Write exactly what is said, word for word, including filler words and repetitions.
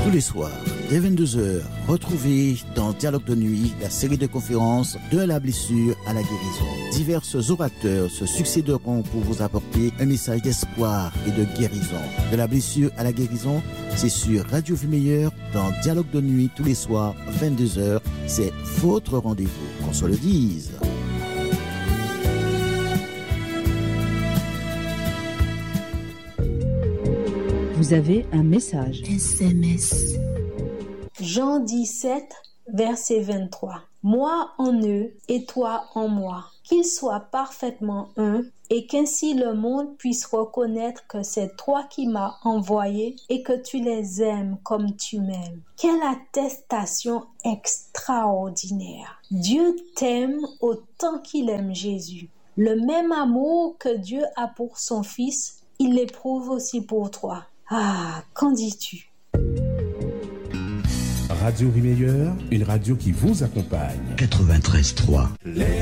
Tous les soirs, dès vingt-deux heures, retrouvez dans Dialogue de nuit la série de conférences de la blessure à la guérison. Divers orateurs se succéderont pour vous apporter un message d'espoir et de guérison. De la blessure à la guérison, c'est sur Radio Vie Meilleure dans Dialogue de nuit tous les soirs, vingt-deux heures. C'est votre rendez-vous, qu'on se le dise. Vous avez un message. S M S. Jean dix-sept, verset vingt-trois. Moi en eux et toi en moi, qu'ils soient parfaitement un, et qu'ainsi le monde puisse reconnaître que c'est toi qui m'as envoyé et que tu les aimes comme tu m'aimes. Quelle attestation extraordinaire! Dieu t'aime autant qu'il aime Jésus. Le même amour que Dieu a pour son Fils, il l'éprouve aussi pour toi. Ah, qu'en dis-tu? Radio Vie Meilleure, une radio qui vous accompagne. quatre-vingt-treize trois.